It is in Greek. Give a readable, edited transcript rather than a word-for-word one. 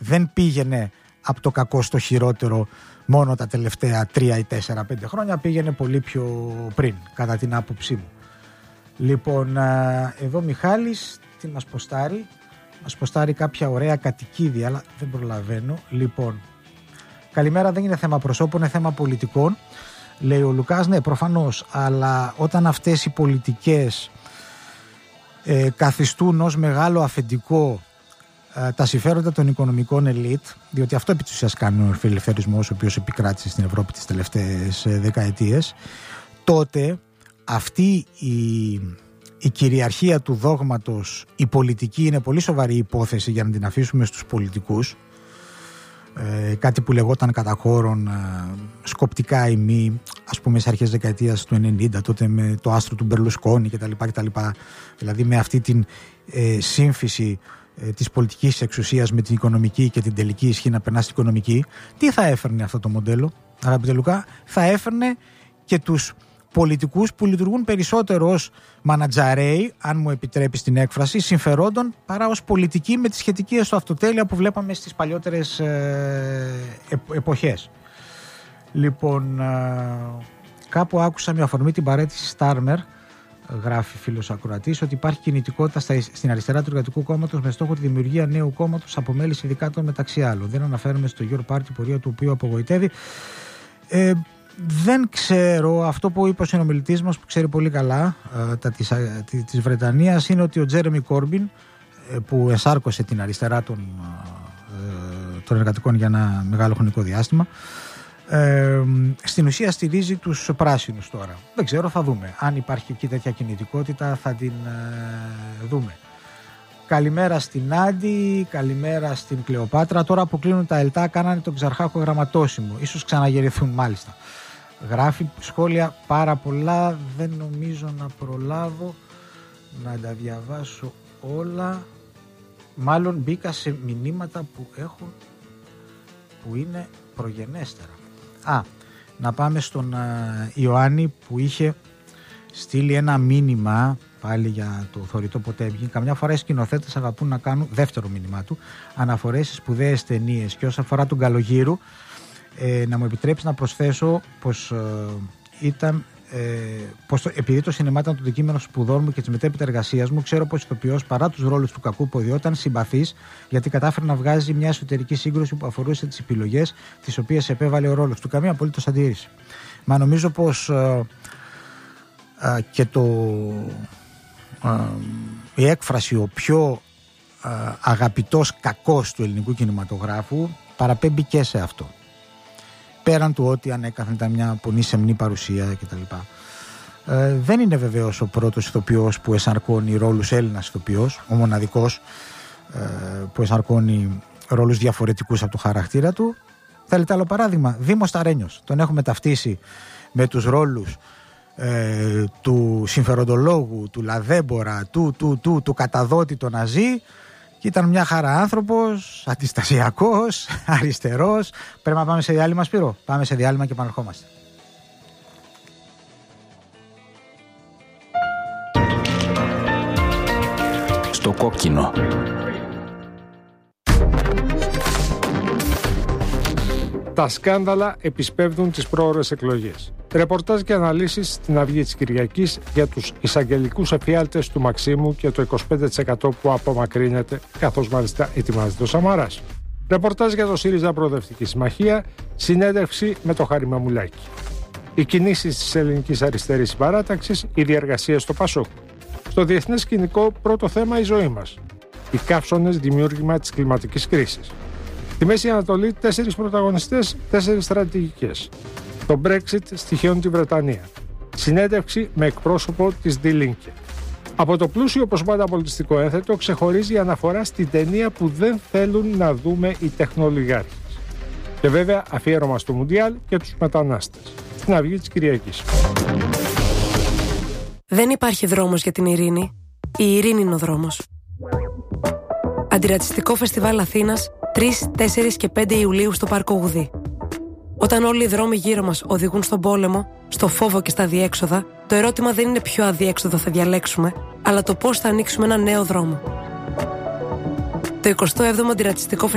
δεν πήγαινε από το κακό στο χειρότερο μόνο τα τελευταία 3 ή 4-5 χρόνια, πήγαινε πολύ πιο πριν, κατά την άποψή μου. Λοιπόν, εδώ Μιχάλης, τι μας ποστάρει? Μας ποστάρει κάποια ωραία κατοικίδια, αλλά δεν προλαβαίνω. Λοιπόν, καλημέρα, δεν είναι θέμα προσώπων, είναι θέμα πολιτικών. Λέει ο Λουκάς, ναι, προφανώς, αλλά όταν αυτές οι πολιτικές καθιστούν ως μεγάλο αφεντικό τα συμφέροντα των οικονομικών ελίτ, διότι αυτό επί της ουσίας κάνει ο φιλελευθερισμός, ο οποίος επικράτησε στην Ευρώπη τις τελευταίες δεκαετίες, τότε αυτή η κυριαρχία του δόγματος, η πολιτική, είναι πολύ σοβαρή υπόθεση για να την αφήσουμε στους πολιτικούς. Κάτι που λεγόταν κατά χώρον σκοπτικά ή μη, ας πούμε σε αρχές δεκαετίας του 90, τότε με το άστρο του Μπερλουσκόνη κτλ. Δηλαδή με αυτή την σύμφυση της πολιτικής εξουσίας με την οικονομική και την τελική ισχύ να περνά στην οικονομική. Τι θα έφερνε αυτό το μοντέλο, αγαπητέ Λουκά? Θα έφερνε και τους πολιτικούς που λειτουργούν περισσότερο ως μανατζαρέοι, αν μου επιτρέπεις την έκφραση, συμφερόντων, παρά ως πολιτικοί με τη σχετική αυτοτέλεια που βλέπαμε στις παλιότερες εποχές. Λοιπόν, κάπου άκουσα με αφορμή την παρέτηση Στάρμερ, γράφει φίλος ακροατής, ότι υπάρχει κινητικότητα στην αριστερά του Εργατικού Κόμματος με στόχο τη δημιουργία νέου κόμματος από μέλη συνδικάτων μεταξύ άλλων. Δεν αναφέρομαι στο Your Party, πορεία του οποίου απογοητεύει. Δεν ξέρω, αυτό που είπε ο συνομιλητής μας που ξέρει πολύ καλά της Βρετανίας είναι ότι ο Τζέρεμι Κόρμπιν, που εσάρκωσε την αριστερά των εργατικών για ένα μεγάλο χρονικό διάστημα, στην ουσία στηρίζει τους πράσινους τώρα. Δεν ξέρω, θα δούμε. Αν υπάρχει εκεί τέτοια κινητικότητα θα την δούμε. Καλημέρα στην Άντι, καλημέρα στην Κλεοπάτρα. Τώρα που κλείνουν τα ΕΛΤΑ κάνανε τον Ξαρχάκο γραμματόσημο. Ίσως ξαναγερηθούν μάλιστα. Γράφει σχόλια πάρα πολλά, δεν νομίζω να προλάβω να τα διαβάσω όλα. Μάλλον μπήκα σε μηνύματα που έχουν, που είναι προγενέστερα. Να πάμε στον Ιωάννη που είχε στείλει ένα μήνυμα πάλι για το θωρητό Ποτέμκιν. Καμιά φορά οι σκηνοθέτες αγαπούν να κάνουν, δεύτερο μήνυμά του, αναφορές σε σπουδαίες ταινίες. Και όσον αφορά τον Καλογύρου, να μου επιτρέψει να προσθέσω πως επειδή το σινεμά ήταν το αντικείμενο σπουδών μου και της μετέπειτα εργασίας μου, ξέρω πως ηθοποιός παρά τους ρόλους του κακού ποδιού ήταν συμπαθής, γιατί κατάφερε να βγάζει μια εσωτερική σύγκρουση που αφορούσε τις επιλογές τις οποίες επέβαλε ο ρόλος του. Καμία απολύτως αντίρρηση. Μα νομίζω πως και η έκφραση ο πιο αγαπητός κακός του ελληνικού κινηματογράφου παραπέμπει και σε αυτό. Πέραν του ότι ανέκαθεν ήταν μια πολύ σεμνή παρουσία κτλ. Δεν είναι βεβαίως ο πρώτος ηθοποιός που εσαρκώνει ρόλους Έλληνας ηθοποιός, ο μοναδικός που εσαρκώνει ρόλους διαφορετικούς από το χαρακτήρα του. Θέλετε άλλο παράδειγμα? Δήμος Ταρένιος. Τον έχουμε ταυτίσει με τους ρόλους του συμφεροντολόγου, του λαδέμπορα, του καταδότη των Ναζί. Και ήταν μια χαρά άνθρωπος, αντιστασιακός, αριστερός. Πρέπει να πάμε σε διάλειμμα, Σπύρο? Πάμε σε διάλειμμα και επανερχόμαστε. Στο κόκκινο. Τα σκάνδαλα επισπεύδουν τις πρόωρες εκλογές. Ρεπορτάζ και αναλύσεις στην Αυγή της Κυριακής για τους εισαγγελικούς εφιάλτες του Μαξίμου και το 25% που απομακρύνεται, καθώς μάλιστα ετοιμάζεται ο Σαμαράς. Ρεπορτάζ για το ΣΥΡΙΖΑ Προοδευτική Συμμαχία, συνέντευξη με το Χάρη Μαμουλάκη. Οι κινήσεις της ελληνικής αριστερής παράταξης, η διεργασία στο ΠΑΣΟΚ. Στο διεθνές σκηνικό, πρώτο θέμα η ζωή μας. Οι καύσωνες δημιούργημα της κλιματικής κρίσης. Στη Μέση Ανατολή, 4 πρωταγωνιστές, 4 στρατηγικές. Το Brexit στοιχειώνει τη Βρετανία. Συνέντευξη με εκπρόσωπο της Die Linke. Από το πλούσιο όπως πάντα πολιτιστικό ένθετο ξεχωρίζει η αναφορά στην ταινία που δεν θέλουν να δούμε οι τεχνολιγάρχες. Και βέβαια αφιέρωμα στο Μουντιάλ και τους μετανάστες. Στην Αυγή της Κυριακής. Δεν υπάρχει δρόμος για την ειρήνη. Η ειρήνη είναι ο δρόμος. Αντιρατσιστικό Φεστιβάλ Αθήνας 3, 4 και 5 Ιουλίου στο Πάρκο Γουδί. Όταν όλοι οι δρόμοι γύρω μας οδηγούν στον πόλεμο, στο φόβο και στα αδιέξοδα, το ερώτημα δεν είναι ποιο αδιέξοδο θα διαλέξουμε, αλλά το πώς θα ανοίξουμε ένα νέο δρόμο. Το 27ο Αντιρατσιστικό